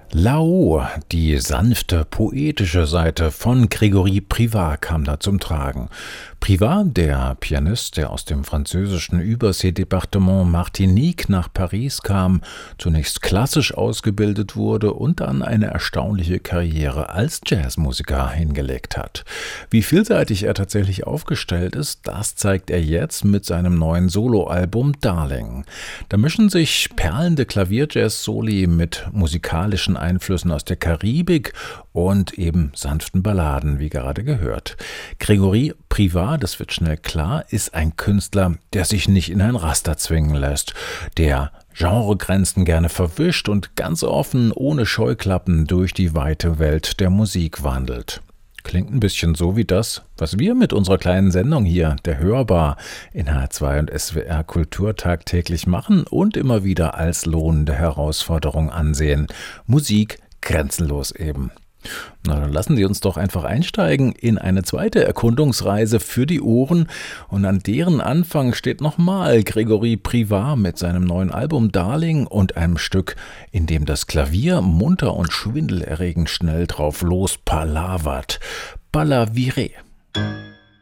Lao, die sanfte, poetische Seite von Grégory Privat kam da zum Tragen. Privat, der Pianist, der aus dem französischen Überseedepartement Martinique nach Paris kam, zunächst klassisch ausgebildet wurde und dann eine erstaunliche Karriere als Jazzmusiker hingelegt hat. Wie vielseitig er tatsächlich aufgestellt ist, das zeigt er jetzt mit seinem neuen Soloalbum Darling. Da mischen sich perlende Klavier-Jazz-Soli mit musikalischen Einflüssen aus der Karibik und eben sanften Balladen, wie gerade gehört. Grégory Privat, das wird schnell klar, ist ein Künstler, der sich nicht in ein Raster zwingen lässt, der Genregrenzen gerne verwischt und ganz offen, ohne Scheuklappen durch die weite Welt der Musik wandelt. Klingt ein bisschen so wie das, was wir mit unserer kleinen Sendung hier, der Hörbar, in H2 und SWR Kultur tagtäglich machen und immer wieder als lohnende Herausforderung ansehen. Musik grenzenlos eben. Na, dann lassen Sie uns doch einfach einsteigen in eine zweite Erkundungsreise für die Ohren und an deren Anfang steht nochmal Grégory Privat mit seinem neuen Album Darling und einem Stück, in dem das Klavier munter und schwindelerregend schnell drauf los palavert. Palavire.